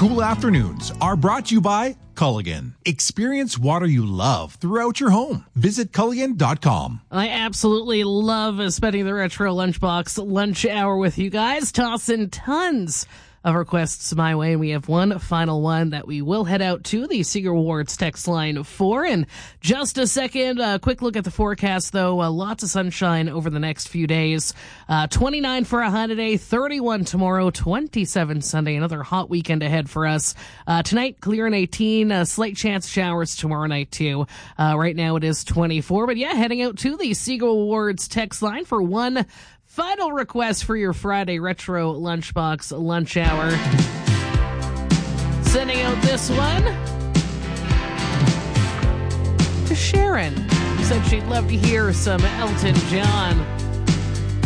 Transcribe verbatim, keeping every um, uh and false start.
cool afternoons are brought to you by Culligan. Experience water you love throughout your home. Visit Culligan dot com. I absolutely love spending the Retro Lunchbox lunch hour with you guys, tossing tons of requests my way, and we have one final one that we will head out to the Seeger Awards text line for in just a second. A quick look at the forecast, though. Uh, lots of sunshine over the next few days. Uh, twenty-nine for a high today, thirty-one tomorrow, twenty-seven Sunday. Another hot weekend ahead for us. Uh, tonight, clear and eighteen. A slight chance of showers tomorrow night, too. Uh, right now it is twenty-four. But yeah, heading out to the Seeger Awards text line for one final request for your Friday Retro Lunchbox lunch hour. Sending out this one to Sharon, who said she'd love to hear some Elton John.